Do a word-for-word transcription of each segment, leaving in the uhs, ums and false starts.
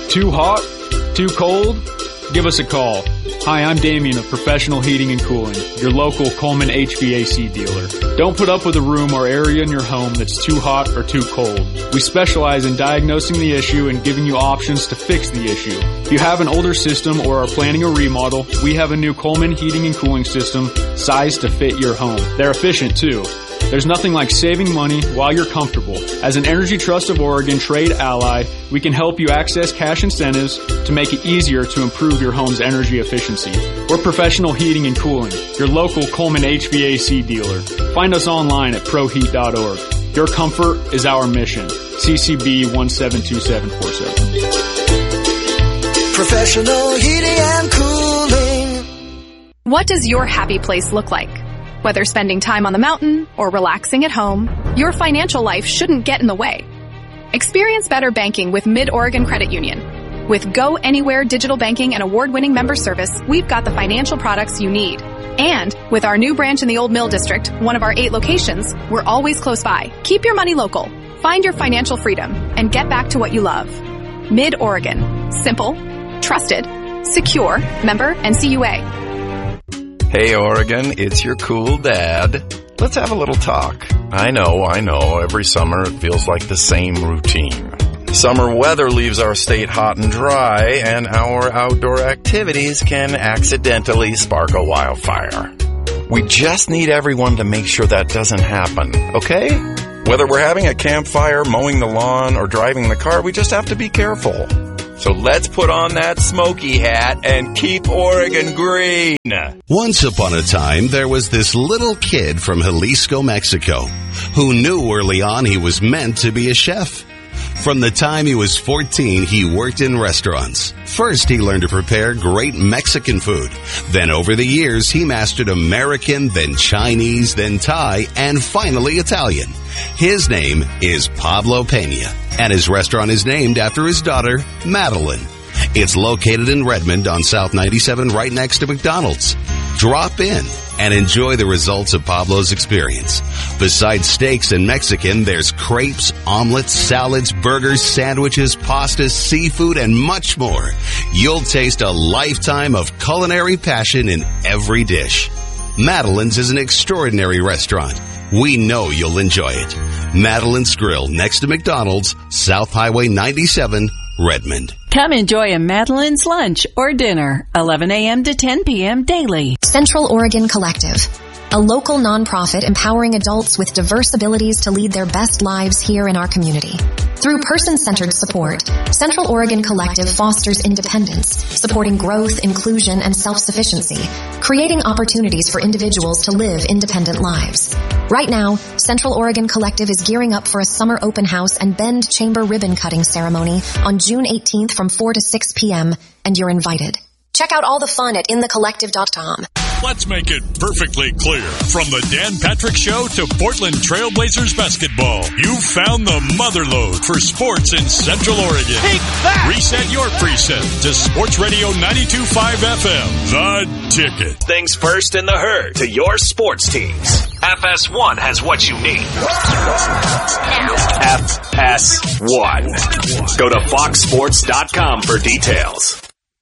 Too hot? Too cold? Give us a call. Hi, I'm Damien of Professional Heating and Cooling, your local Coleman H V A C dealer. Don't put up with a room or area in your home that's too hot or too cold. We specialize in diagnosing the issue and giving you options to fix the issue. If you have an older system or are planning a remodel, we have a new Coleman Heating and Cooling system sized to fit your home. They're efficient too. There's nothing like saving money while you're comfortable. As an Energy Trust of Oregon trade ally, we can help you access cash incentives to make it easier to improve your home's energy efficiency. We're Professional Heating and Cooling, your local Coleman H V A C dealer. Find us online at pro heat dot org. Your comfort is our mission. C C B one seven two seven four seven. Professional Heating and Cooling. What does your happy place look like? Whether spending time on the mountain or relaxing at home, your financial life shouldn't get in the way. Experience better banking with Mid-Oregon Credit Union. With Go Anywhere digital banking and award-winning member service, we've got the financial products you need. And with our new branch in the Old Mill District, one of our eight locations, we're always close by. Keep your money local. Find your financial freedom and get back to what you love. Mid-Oregon. Simple, trusted, secure, member N C U A. Hey, Oregon, it's your cool dad. Let's have a little talk. I know, I know, every summer it feels like the same routine. Summer weather leaves our state hot and dry, and our outdoor activities can accidentally spark a wildfire. We just need everyone to make sure that doesn't happen, okay? Whether we're having a campfire, mowing the lawn, or driving the car, we just have to be careful. So let's put on that smoky hat and keep Oregon green. Once upon a time, there was this little kid from Jalisco, Mexico, who knew early on he was meant to be a chef. From the time he was fourteen, he worked in restaurants. First, he learned to prepare great Mexican food. Then over the years, he mastered American, then Chinese, then Thai, and finally Italian. His name is Pablo Pena, and his restaurant is named after his daughter, Madeline. It's located in Redmond on South ninety-seven, right next to McDonald's. Drop in and enjoy the results of Pablo's experience. Besides steaks and Mexican, there's crepes, omelets, salads, burgers, sandwiches, pastas, seafood, and much more. You'll taste a lifetime of culinary passion in every dish. Madeline's is an extraordinary restaurant. We know you'll enjoy it. Madeline's Grill, next to McDonald's, South Highway ninety-seven, Redmond. Come enjoy a Madeline's lunch or dinner, eleven a.m. to ten p.m. daily. Central Oregon Collective, a local nonprofit empowering adults with diverse abilities to lead their best lives here in our community. Through person-centered support, Central Oregon Collective fosters independence, supporting growth, inclusion, and self-sufficiency, creating opportunities for individuals to live independent lives. Right now, Central Oregon Collective is gearing up for a summer open house and Bend Chamber ribbon cutting ceremony on June eighteenth from four to six p.m., and you're invited. Check out all the fun at in the collective dot com. Let's make it perfectly clear. From the Dan Patrick Show to Portland Trailblazers basketball, you found the motherlode for sports in Central Oregon. Take that! Reset your preset to Sports Radio ninety-two point five F M, The Ticket. Things first in the herd to your sports teams. F S one has what you need. F S one. Go to fox sports dot com for details.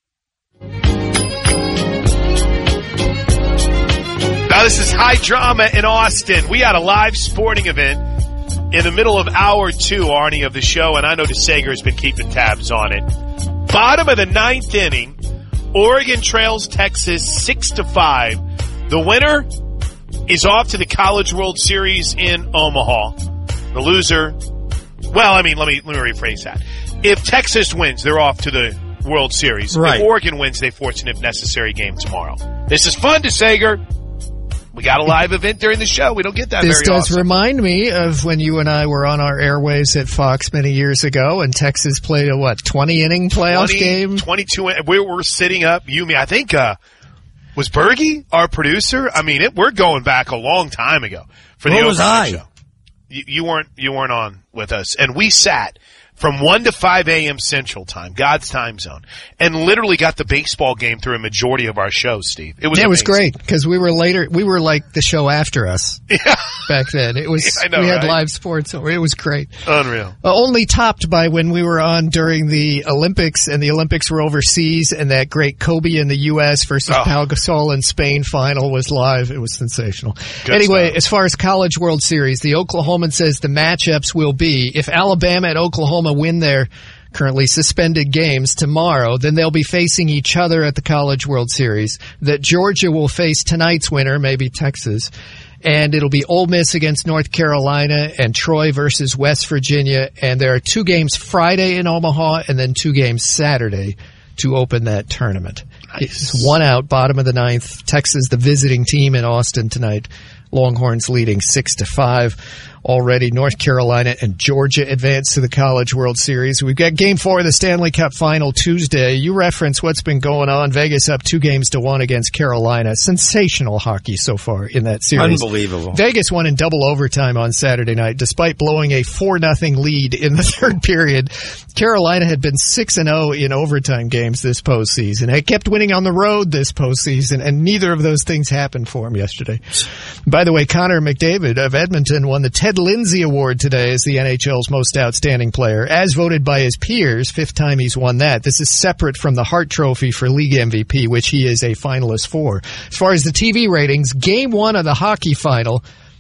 Now, this is high drama in Austin. We had a live sporting event in the middle of hour two, Arnie, of the show, and I know DeSager has been keeping tabs on it. Bottom of the ninth inning, Oregon trails Texas six to five. The winner is off to the College World Series in Omaha. The loser, well, I mean, let me let me rephrase that. If Texas wins, they're off to the World Series. Right. If Oregon wins, they force an if necessary game tomorrow. This is fun, DeSager. We got a live event during the show. We don't get that this very often. This does remind me of when you and I were on our airwaves at Fox many years ago, and Texas played a, what, twenty-inning playoff twenty, game? twenty-two. We were sitting up. You, me, I think, uh, was Bergie our producer? I mean, it, we're going back a long time ago. For the Where was overnight I? Show. You, you weren't, you weren't on with us. And we sat from one to five a.m. Central Time, God's time zone, and literally got the baseball game through a majority of our shows, Steve. It was yeah, it was amazing. great because we were later. We were like the show after us yeah. back then. It was yeah, I know, we had right? live sports. It was great. Unreal. Uh, only topped by when we were on during the Olympics, and the Olympics were overseas, and that great Kobe in the U S versus Oh. Pau Gasol in Spain final was live. It was sensational. Good anyway, stuff. as far as College World Series, the Oklahoman says the matchups will be if Alabama and Oklahoma win their currently suspended games tomorrow, then they'll be facing each other at the College World Series. That Georgia will face tonight's winner, maybe Texas, and it'll be Ole Miss against North Carolina and Troy versus West Virginia. And there are two games Friday in Omaha and then two games Saturday to open that tournament. Nice. It's one out, bottom of the ninth. Texas, the visiting team in Austin tonight. Longhorns leading six to five. Already North Carolina and Georgia advance to the College World Series. We've got Game Four of the Stanley Cup Final Tuesday. You reference what's been going on. Vegas up two games to one against Carolina. Sensational hockey so far in that series. Unbelievable. Vegas won in double overtime on Saturday night, despite blowing a four nothing lead in the third period. Carolina had been six and oh in overtime games this postseason. They kept winning on the road this postseason, and neither of those things happened for them yesterday. By the way, Connor McDavid of Edmonton won the Ted Lindsay Award today as the N H L's most outstanding player, as voted by his peers. Fifth time he's won that. This is separate from the Hart Trophy for League M V P, which he is a finalist for. As far as the T V ratings, Game one of the hockey final,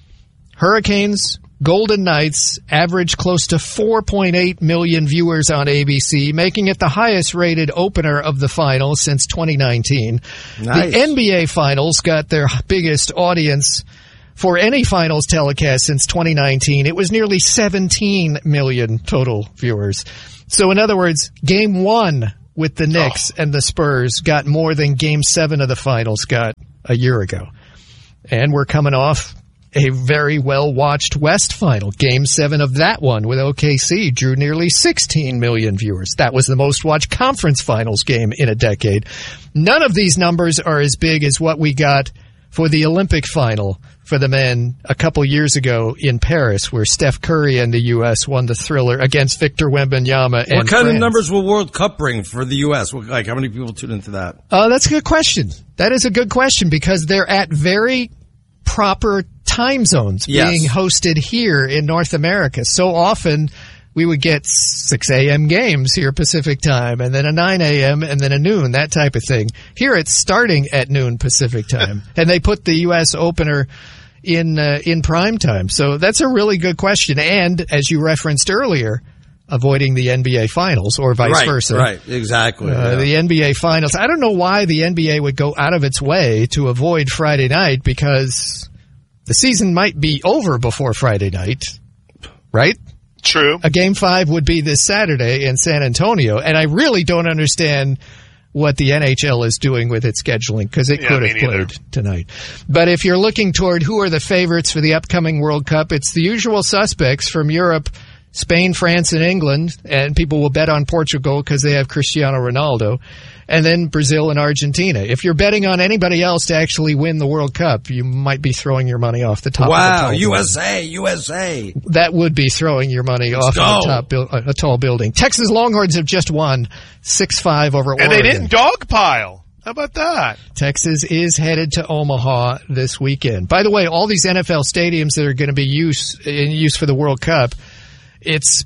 Hurricanes, Golden Knights averaged close to four point eight million viewers on A B C, making it the highest rated opener of the final since twenty nineteen. Nice. The N B A Finals got their biggest audience for any finals telecast since twenty nineteen. It was nearly seventeen million total viewers. So in other words, game one with the Knicks oh. and the Spurs got more than game seven of the finals got a year ago. And we're coming off a very well-watched West final. Game seven of that one with O K C drew nearly sixteen million viewers. That was the most-watched conference finals game in a decade. None of these numbers are as big as what we got for the Olympic final for the men a couple years ago in Paris, where Steph Curry and the U S won the thriller against Victor Wembanyama and What kind France. of numbers will World Cup bring for the U S? Like, how many people tune into that? Uh, that's a good question. That is a good question because they're at very proper time zones Yes. being hosted here in North America. So often we would get six a.m. games here Pacific time, and then a nine a.m. and then a noon, that type of thing. Here it's starting at noon Pacific time, and they put the U S opener in uh, in prime time. So that's a really good question. And as you referenced earlier, avoiding the N B A Finals or vice right, versa. Right, exactly. Uh, yeah. The N B A Finals. I don't know why the N B A would go out of its way to avoid Friday night, because the season might be over before Friday night, right? True. A game five would be this Saturday in San Antonio, and I really don't understand what the N H L is doing with its scheduling, because it Yeah, could me have neither. played tonight. But if you're looking toward who are the favorites for the upcoming World Cup, it's the usual suspects from Europe, Spain, France, and England, and people will bet on Portugal because they have Cristiano Ronaldo, and then Brazil and Argentina. If you're betting on anybody else to actually win the World Cup, you might be throwing your money off the top Wow, of the tall U S A, U S A. That would be throwing your money Let's off go. of the top buil- a tall building. Texas Longhorns have just won six five over And Oregon. they didn't dogpile. How about that? Texas is headed to Omaha this weekend. By the way, all these N F L stadiums that are going to be use, in use for the World Cup, it's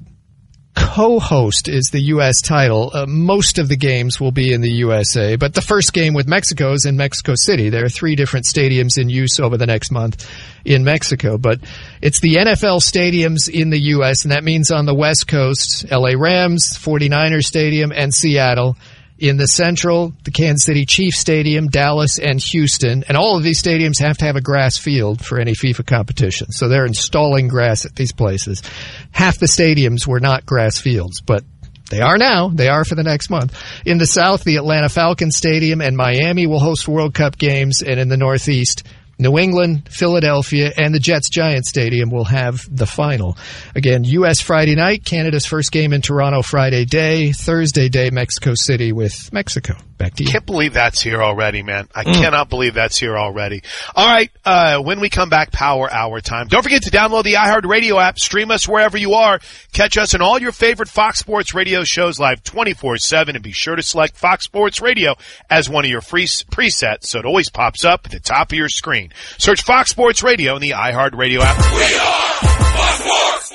co-host is the U S title. Uh, most of the games will be in the U S A, but the first game with Mexico is in Mexico City. There are three different stadiums in use over the next month in Mexico, but it's the N F L stadiums in the U S, and that means on the West Coast, L A Rams, forty-niners Stadium, and Seattle. In the Central, the Kansas City Chiefs Stadium, Dallas, and Houston. And all of these stadiums have to have a grass field for any FIFA competition. So they're installing grass at these places. Half the stadiums were not grass fields, but they are now. They are for the next month. In the South, the Atlanta Falcons Stadium and Miami will host World Cup games. And in the Northeast, New England, Philadelphia, and the Jets-Giants Stadium will have the final. Again, U S Friday night, Canada's first game in Toronto Friday day, Thursday day, Mexico City with Mexico. Back to you. I can't believe that's here already, man. I Mm. cannot believe that's here already. All right, uh, when we come back, Power Hour time. Don't forget to download the iHeartRadio app. Stream us wherever you are. Catch us in all your favorite Fox Sports Radio shows live twenty-four seven, and be sure to select Fox Sports Radio as one of your free s- presets so it always pops up at the top of your screen. Search Fox Sports Radio in the iHeartRadio app. We are Fox Sports!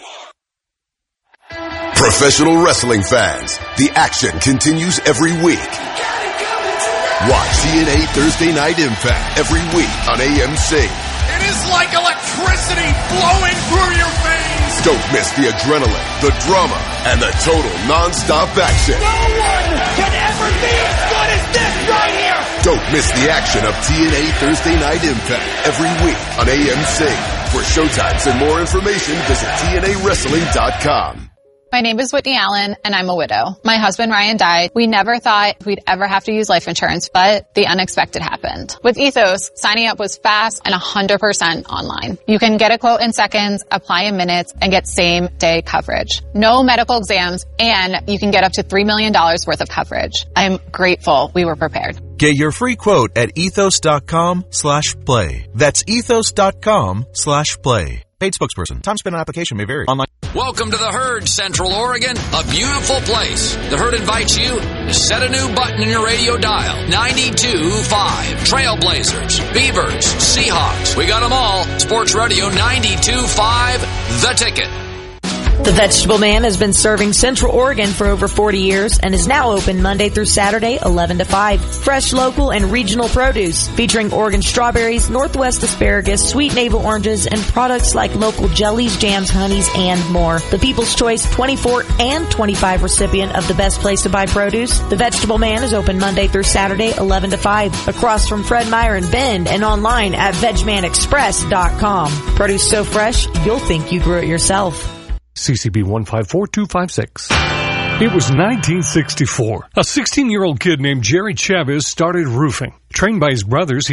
Professional wrestling fans, the action continues every week. Watch T N A Thursday Night Impact every week on A M C. It is like electricity flowing through your veins. Don't miss the adrenaline, the drama, and the total non-stop action. No one can ever be as good as this right here. Don't miss the action of T N A Thursday Night Impact every week on A M C. For showtimes and more information, visit T N A wrestling dot com. My name is Whitney Allen, and I'm a widow. My husband, Ryan, died. We never thought we'd ever have to use life insurance, but the unexpected happened. With Ethos, signing up was fast and one hundred percent online. You can get a quote in seconds, apply in minutes, and get same-day coverage. No medical exams, and you can get up to three million dollars worth of coverage. I'm grateful we were prepared. Get your free quote at ethos.com slash play. That's ethos.com slash play. Paid spokesperson. Time spent on application may vary. Online. Welcome to the Herd, Central Oregon, a beautiful place. The Herd invites you to set a new button in your radio dial. ninety-two point five. Trailblazers, Beavers, Seahawks. We got them all. Sports Radio ninety-two point five, The Ticket. The Vegetable Man has been serving Central Oregon for over forty years and is now open Monday through Saturday, eleven to five. Fresh, local, and regional produce featuring Oregon strawberries, Northwest asparagus, sweet navel oranges, and products like local jellies, jams, honeys, and more. The People's Choice twenty-four and twenty-five recipient of the best place to buy produce. The Vegetable Man is open Monday through Saturday, eleven to five, across from Fred Meyer and Bend, and online at veg man express dot com. Produce so fresh, you'll think you grew it yourself. C C B one five four two five six. It was nineteen sixty-four. A sixteen-year-old kid named Jerry Chavez started roofing. Trained by his brothers,